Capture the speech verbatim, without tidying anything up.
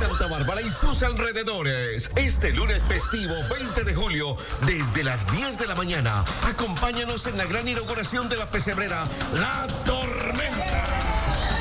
Santa Bárbara y sus alrededores. Este lunes festivo veinte de julio, desde las diez de la mañana, acompáñanos en la gran inauguración de la pesebrera La Torre